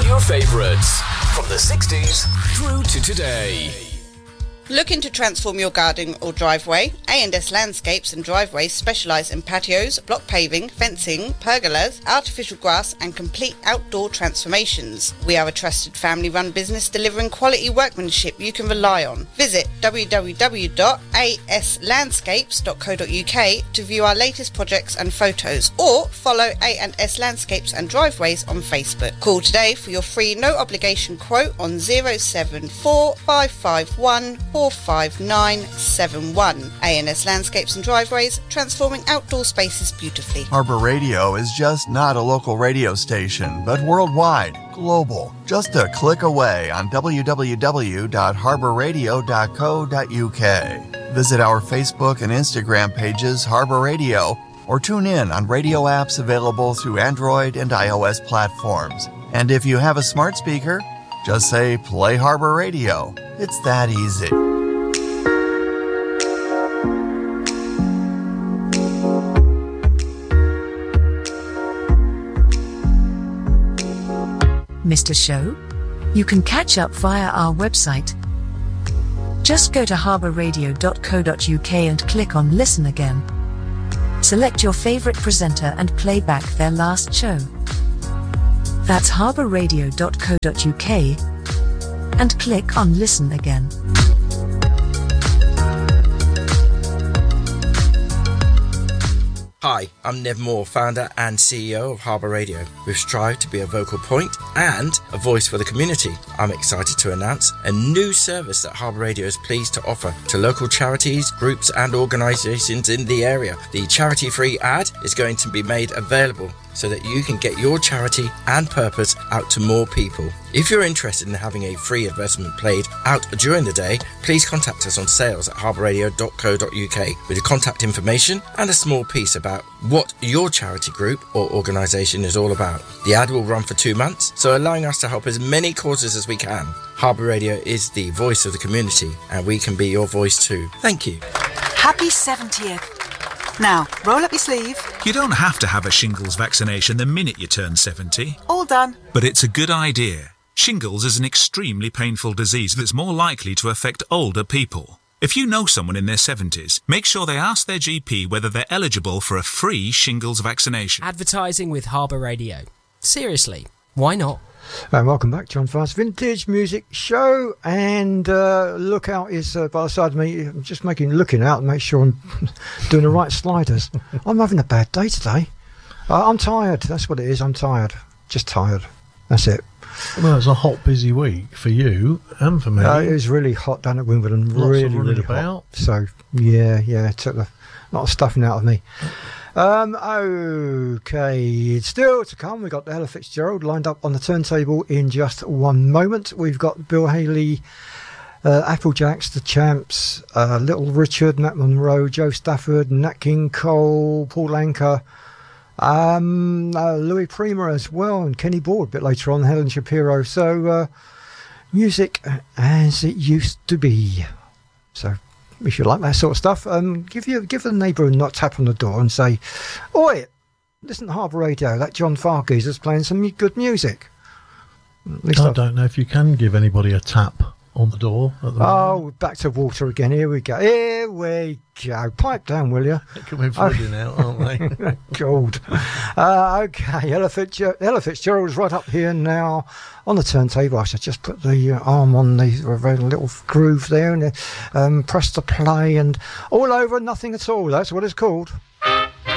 your favourites from the 60s through to today. Looking to transform your garden or driveway? A&S Landscapes and Driveways specialise in patios, block paving, fencing, pergolas, artificial grass and complete outdoor transformations. We are a trusted family-run business delivering quality workmanship you can rely on. Visit www.aslandscapes.co.uk to view our latest projects and photos, or follow A&S Landscapes and Driveways on Facebook. Call today for your free no-obligation quote on 074 551 45971. A&S Landscapes and Driveways, transforming outdoor spaces beautifully. Harbour Radio is just not a local radio station, but worldwide, global. Just a click away on www.harbourradio.co.uk. Visit our Facebook and Instagram pages, Harbour Radio, or tune in on radio apps available through Android and iOS platforms. And if you have a smart speaker, just say, play Harbour Radio. It's that easy. Missed a show? You can catch up via our website. Just go to harbourradio.co.uk and click on Listen Again. Select your favourite presenter and play back their last show. That's harbourradio.co.uk and click on Listen Again. Hi, I'm Nev Moore, founder and CEO of Harbour Radio. We've strived to be a vocal point and a voice for the community. I'm excited to announce a new service that Harbour Radio is pleased to offer to local charities, groups and organisations in the area. The charity-free ad is going to be made available so that you can get your charity and purpose out to more people. If you're interested in having a free advertisement played out during the day, please contact us on sales@harbourradio.co.uk with your contact information and a small piece about what your charity group or organisation is all about. The ad will run for 2 months, so allowing us to help as many causes as we can. Harbour Radio is the voice of the community, and we can be your voice too. Thank you. Happy 70th. Now, roll up your sleeve. You don't have to have a shingles vaccination the minute you turn 70. All done. But it's a good idea. Shingles is an extremely painful disease that's more likely to affect older people. If you know someone in their 70s, make sure they ask their GP whether they're eligible for a free shingles vaccination. Advertising with Harbour Radio. Seriously, why not? And welcome back, John Fast Vintage Music Show. And Lookout is by the side of me. I'm just looking out and make sure I'm doing the right sliders. I'm having a bad day today. I'm tired. That's what it is. I'm tired. Just tired. That's it. Well, it's a hot, busy week for you and for me. It was really hot down at Wimbledon. Really hot. So, yeah, it took a lot of stuffing out of me. Okay, still to come, we've got Ella Fitzgerald lined up on the turntable in just one moment. We've got Bill Haley, Applejacks, The Champs, Little Richard, Matt Monroe, Joe Stafford, Nat King Cole, Paul Anka, Louis Prima as well, and Kenny Board a bit later on, Helen Shapiro. So, music as it used to be. So, if you like that sort of stuff, give the neighbour a tap on the door and say, "Oi, listen to Harbour Radio. That John Fargeezer's playing some good music." I don't know if you can give anybody a tap on the door at the moment. Back to water again. Here we go. Pipe down, will you? We're flooding out, aren't they? God. Okay, Ella Fitzgerald's right up here now on the turntable. I should just put the arm on the little groove there and press the play and all over nothing at all. That's what it's called.